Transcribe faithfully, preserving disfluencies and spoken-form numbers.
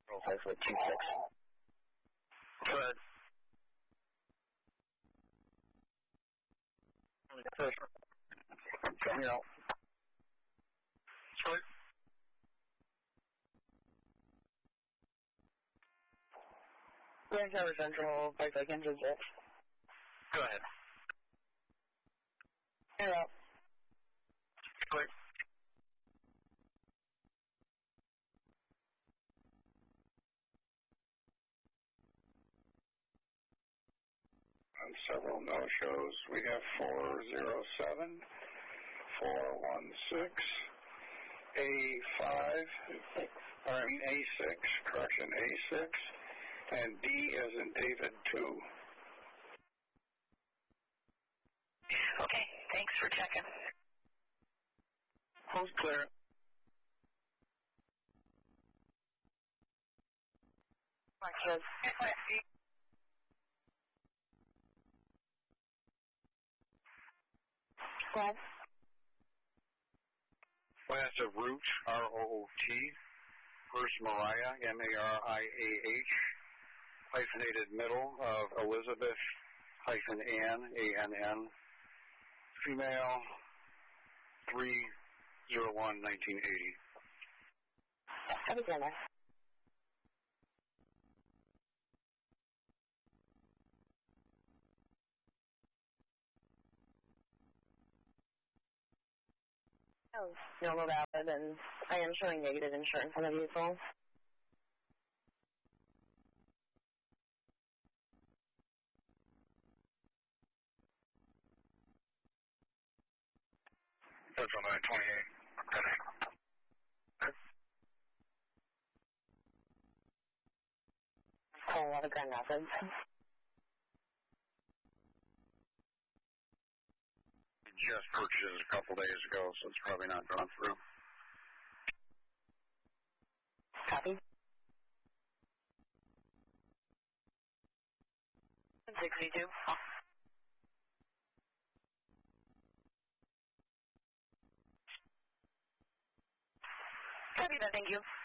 five foot two six. Good. First. Coming out. Sweet. Grand Tower Central, five seconds, is it? Go ahead. You're up. Sweet. On several no-shows, we have four zero seven, four one six, A five, I mean A six, correction, A six, and D as in David two. Okay, thanks for checking. Who's clear? Marcus. What? Last of Root, R O O T. First Mariah, M A R I A H. Hyphenated middle of Elizabeth, hyphen Ann, A N N. Female, three zero one nineteen eighty. Have a dinner. Oh, normal valid, and I am showing negative insurance on the vehicle. Central nine twenty-eight. Calling a lot of Grand Rapids. Just purchased it a couple days ago, so it's probably not gone through. Copy. sixty-two. Copy that, thank you.